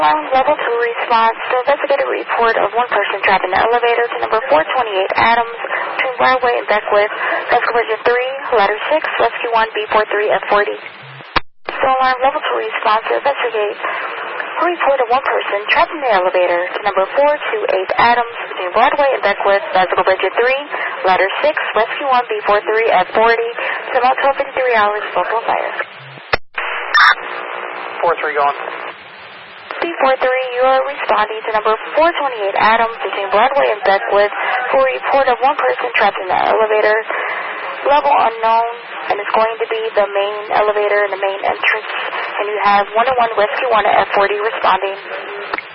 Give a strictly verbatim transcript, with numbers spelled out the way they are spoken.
Level two response to investigate a report of one person trapped in the elevator to number four twenty-eight Adams between Broadway and Beckwith, Rescue Bridge three, Ladder six, Rescue one, B forty-three, F forty. So alarm level two response to investigate a report of one person trapped in the elevator to number four twenty-eight Adams between Broadway and Beckwith, Rescue Bridge three, Ladder six, Rescue one, B forty-three, F forty. It's about twelve fifty-three hours, local fire. four three going. B forty-three, you are responding to number four twenty-eight Adams between Broadway and Beckwith for a report of one person trapped in the elevator, level unknown, and it's going to be the main elevator and the main entrance, and you have one oh one Rescue one at F forty responding.